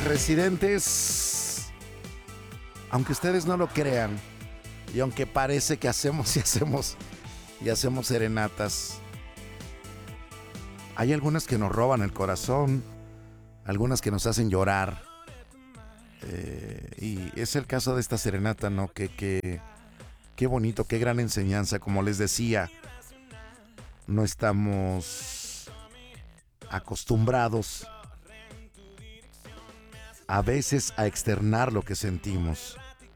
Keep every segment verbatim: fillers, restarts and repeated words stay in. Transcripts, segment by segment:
Residentes, aunque ustedes no lo crean, y aunque parece que hacemos y hacemos y hacemos serenatas, hay algunas que nos roban el corazón, algunas que nos hacen llorar. Eh, y es el caso de esta serenata, ¿no? Que, que, qué bonito, qué gran enseñanza. Como les decía, no estamos acostumbrados a veces a externar lo que sentimos.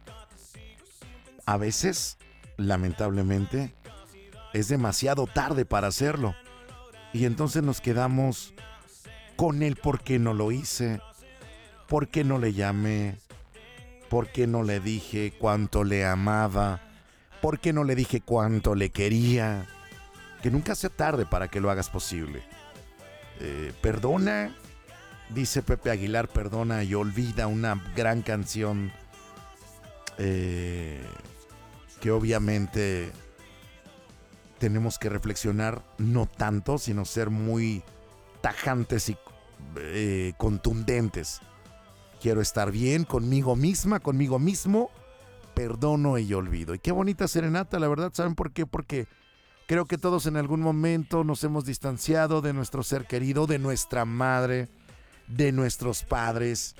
A veces, lamentablemente, es demasiado tarde para hacerlo. Y entonces nos quedamos con el por qué no lo hice, por qué no le llamé, por qué no le dije cuánto le amaba, por qué no le dije cuánto le quería. Que nunca sea tarde para que lo hagas posible. Eh, perdona, dice Pepe Aguilar, perdona y olvida, una gran canción eh, que obviamente tenemos que reflexionar, no tanto, sino ser muy tajantes y eh, contundentes. Quiero estar bien conmigo misma, conmigo mismo, perdono y olvido. Y qué bonita serenata, la verdad, ¿saben por qué? Porque creo que todos en algún momento nos hemos distanciado de nuestro ser querido, de nuestra madre, de nuestros padres.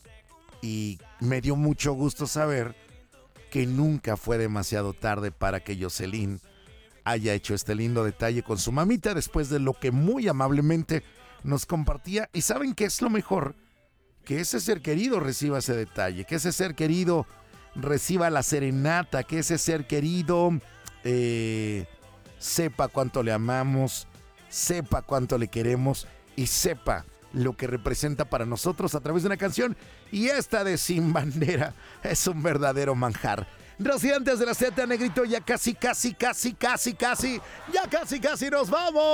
Y me dio mucho gusto saber que nunca fue demasiado tarde para que Jocelyn haya hecho este lindo detalle con su mamita después de lo que muy amablemente nos compartía. ¿Y saben qué es lo mejor? Que ese ser querido reciba ese detalle, que ese ser querido reciba la serenata, que ese ser querido eh, sepa cuánto le amamos, sepa cuánto le queremos y sepa lo que representa para nosotros a través de una canción. Y esta de Sin Bandera es un verdadero manjar. Residentes de la Z, Negrito, ya casi, casi, casi, casi, casi, ya casi, casi nos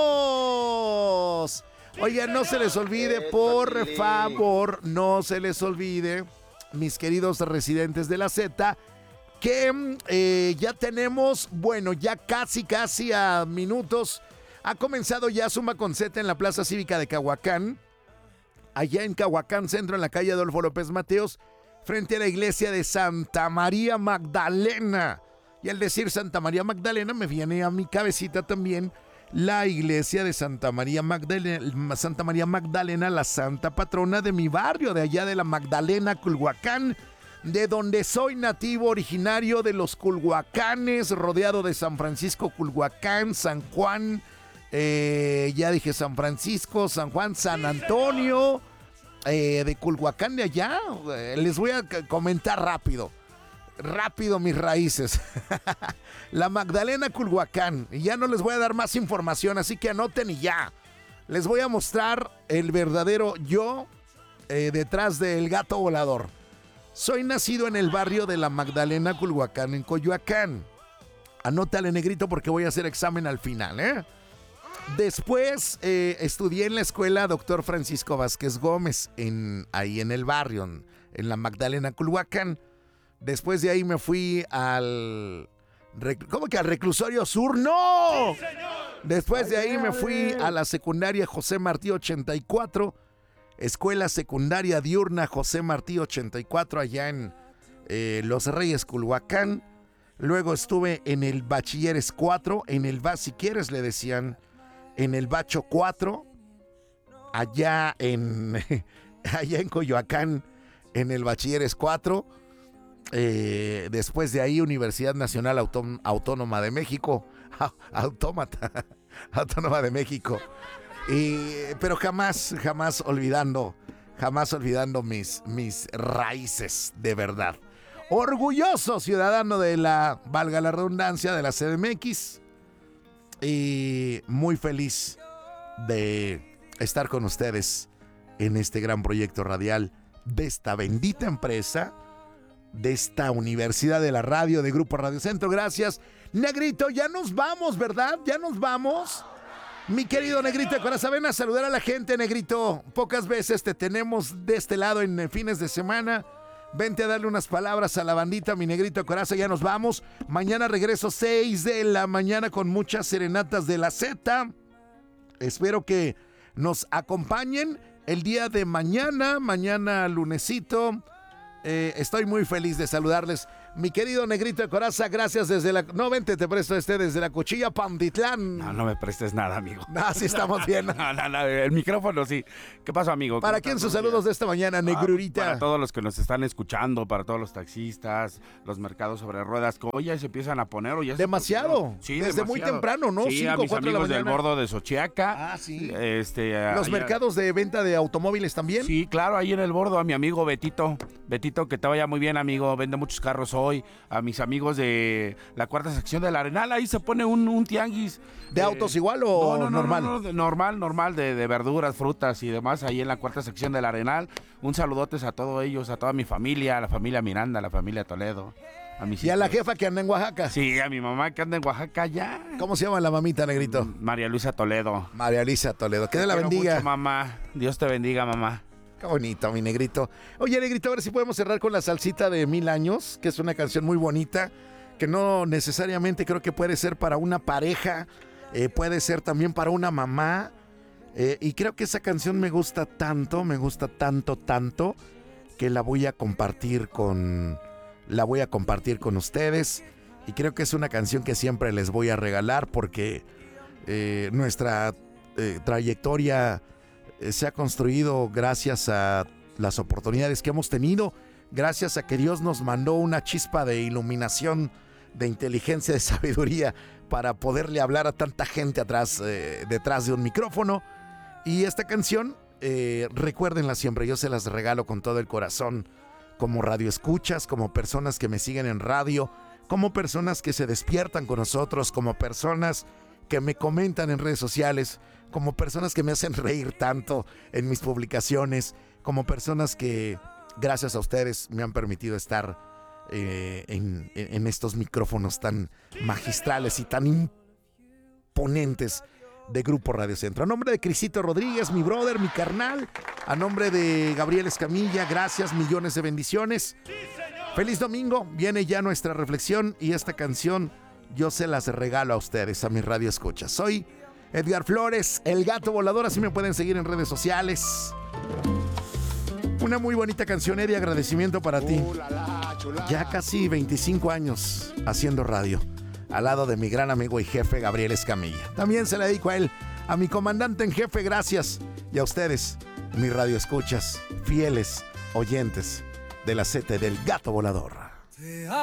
vamos. Oigan, no se les olvide, por favor, no se les olvide, mis queridos residentes de la Z, que eh, ya tenemos, bueno, ya casi, casi a minutos, ha comenzado ya Zumba con Z en la Plaza Cívica de Cahuacán, allá en Cahuacán Centro, en la calle Adolfo López Mateos, frente a la iglesia de Santa María Magdalena. Y al decir Santa María Magdalena me viene a mi cabecita también la iglesia de Santa María Magdalena, Santa María Magdalena, la santa patrona de mi barrio, de allá de la Magdalena, Culhuacán, de donde soy nativo, originario de los Culhuacanes, rodeado de San Francisco, Culhuacán, San Juan, eh, ya dije San Francisco, San Juan, San Antonio, eh, de Culhuacán de allá. Eh, les voy a comentar rápido. Rápido mis raíces. La Magdalena, Culhuacán. Y ya no les voy a dar más información, así que anoten y ya. Les voy a mostrar el verdadero yo eh, detrás del gato volador. Soy nacido en el barrio de la Magdalena, Culhuacán, en Coyoacán. Anótale, Negrito, porque voy a hacer examen al final, ¿eh? Después eh, estudié en la escuela Doctor Francisco Vázquez Gómez, en, ahí en el barrio, en, en la Magdalena, Culhuacán. Después de ahí me fui al... ¿Cómo que al reclusorio sur? ¡No! Sí, después de ahí me fui a la secundaria José Martí ochenta y cuatro. Escuela secundaria diurna José Martí ochenta y cuatro, allá en eh, Los Reyes, Culhuacán. Luego estuve en el Bachilleres cuatro, en el B A, si quieres le decían, en el Bacho cuatro, allá en, allá en Coyoacán, en el Bachilleres cuatro. Eh, después de ahí, Universidad Nacional Autó- Autónoma de México, Autómata, Autónoma de México. Y, pero jamás, jamás olvidando, jamás olvidando mis, mis raíces de verdad. Orgulloso ciudadano de la, valga la redundancia, de la C D M X. Y muy feliz de estar con ustedes en este gran proyecto radial de esta bendita empresa, de esta Universidad de la Radio, de Grupo Radio Centro. Gracias, Negrito. Ya nos vamos, ¿verdad? Ya nos vamos. Mi querido Negrito de Corazón, ven a saludar a la gente, Negrito. Pocas veces te tenemos de este lado en fines de semana. Vente a darle unas palabras a la bandita, mi Negrito de Corazón. Ya nos vamos. Mañana regreso seis de la mañana con muchas serenatas de la Z. Espero que nos acompañen. el día de mañana, mañana lunesito. Eh, estoy muy feliz de saludarles. Mi querido Negrito de Coraza, gracias desde la... No, vente, te presto este desde la Cuchilla Pantitlán. No, no me prestes nada, amigo. No, sí estamos bien. No, no, no, el micrófono sí. ¿Qué pasó, amigo? ¿Para quién sus saludos de esta mañana, Negrurita? Ah, para todos los que nos están escuchando, para todos los taxistas, los mercados sobre ruedas, que hoy ya se empiezan a poner. O ya demasiado. Se... Sí, desde demasiado. muy temprano, ¿no? Sí, Cinco, a mis cuatro amigos de la del mañana. bordo de Xochiaca. Ah, sí. Este, ¿Los allá... mercados de venta de automóviles también? Sí, claro, ahí en el bordo, a mi amigo Betito. Betito, que te vaya muy bien, amigo. Vende muchos carros hoy. A mis amigos de la cuarta sección del Arenal, ahí se pone un, un tianguis. ¿De eh, autos igual o no, no, normal? No, no, no, normal, normal, de, de verduras, frutas y demás, ahí en la cuarta sección del Arenal. Un saludotes a todos ellos, a toda mi familia, a la familia Miranda, a la familia Toledo. A mis ¿Y hijos. a la jefa que anda en Oaxaca? Sí, a mi mamá que anda en Oaxaca ya. ¿Cómo se llama la mamita, Negrito? María Luisa Toledo. María Luisa Toledo. Que Dios la bendiga. Mucho, mamá. Dios te bendiga, mamá. Qué bonito, mi Negrito. Oye, Negrito, a ver si podemos cerrar con la salsita de Mil Años, que es una canción muy bonita, que no necesariamente creo que puede ser para una pareja, eh, puede ser también para una mamá. Eh, y creo que esa canción me gusta tanto, me gusta tanto, tanto, que la voy a compartir con, la voy a compartir con ustedes. Y creo que es una canción que siempre les voy a regalar porque eh, nuestra eh, trayectoria se ha construido gracias a las oportunidades que hemos tenido, gracias a que Dios nos mandó una chispa de iluminación, de inteligencia, de sabiduría para poderle hablar a tanta gente atrás, eh, detrás de un micrófono. Y esta canción, eh, recuérdenla siempre, yo se las regalo con todo el corazón, como radioescuchas, como personas que me siguen en radio, como personas que se despiertan con nosotros, como personas que me comentan en redes sociales, como personas que me hacen reír tanto en mis publicaciones, como personas que, gracias a ustedes, me han permitido estar eh, en, en estos micrófonos tan magistrales y tan imponentes de Grupo Radio Centro. A nombre de Crisito Rodríguez, mi brother, mi carnal, a nombre de Gabriel Escamilla, gracias, millones de bendiciones. Feliz domingo, viene ya nuestra reflexión y esta canción yo se las regalo a ustedes, a mis radioescuchas. Soy Edgar Flores, el gato volador, así me pueden seguir en redes sociales. Una muy bonita canción, Eddie, agradecimiento para ti. Ya casi veinticinco años haciendo radio, al lado de mi gran amigo y jefe Gabriel Escamilla. También se la dedico a él, a mi comandante en jefe, gracias. Y a ustedes, mis radioescuchas, fieles oyentes de la Z del gato volador.